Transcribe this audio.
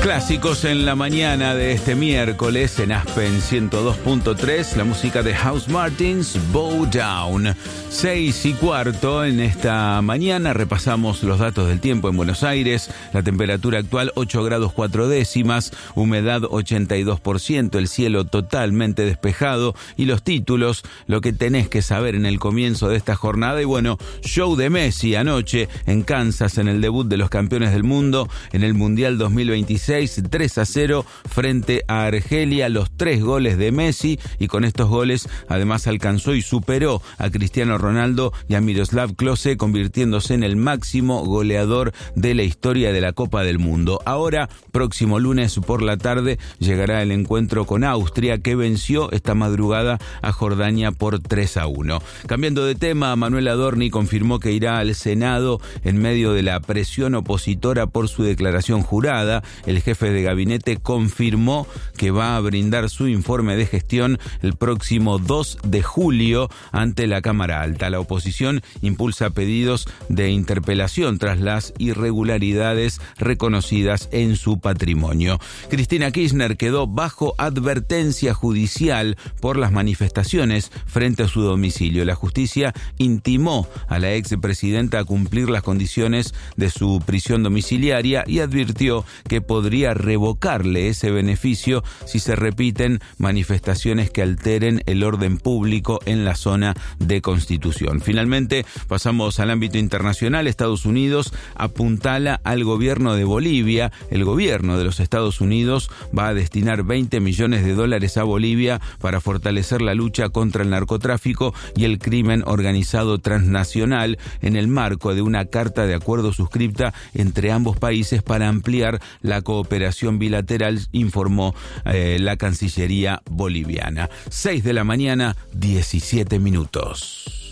Clásicos en la mañana de este miércoles en Aspen 102.3, la música de House Martins, Bow Down. 6:15 en esta mañana, repasamos los datos del tiempo en Buenos Aires. La temperatura actual 8 grados 4 décimas, humedad 82%, el cielo totalmente despejado y los títulos, lo que tenés que saber en el comienzo de esta jornada. Y bueno, show de Messi anoche en Kansas en el debut de los campeones del mundo en el Mundial 2026. 3-0 frente a Argelia, los 3 goles de Messi, y con estos goles además alcanzó y superó a Cristiano Ronaldo y a Miroslav Klose, convirtiéndose en el máximo goleador de la historia de la Copa del Mundo. Ahora, próximo lunes por la tarde, llegará el encuentro con Austria, que venció esta madrugada a Jordania por 3-1. Cambiando de tema, Manuel Adorni confirmó que irá al Senado en medio de la presión opositora por su declaración jurada. El jefe de gabinete confirmó que va a brindar su informe de gestión el próximo 2 de julio ante la Cámara Alta. La oposición impulsa pedidos de interpelación tras las irregularidades reconocidas en su patrimonio. Cristina Kirchner quedó bajo advertencia judicial por las manifestaciones frente a su domicilio. La justicia intimó a la expresidenta a cumplir las condiciones de su prisión domiciliaria y advirtió que podría revocarle ese beneficio si se repiten manifestaciones que alteren el orden público en la zona de Constitución. Finalmente, pasamos al ámbito internacional. Estados Unidos apuntala al gobierno de Bolivia. El gobierno de los Estados Unidos va a destinar $20 millones a Bolivia para fortalecer la lucha contra el narcotráfico y el crimen organizado transnacional en el marco de una carta de acuerdo suscripta entre ambos países para ampliar la cooperación bilateral, informó la Cancillería boliviana. 6 de la mañana, 17 minutos.